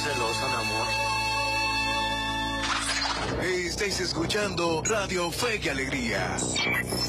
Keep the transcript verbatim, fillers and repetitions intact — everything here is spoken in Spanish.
celosa, mi amor. Estáis escuchando Radio Fe y Alegría.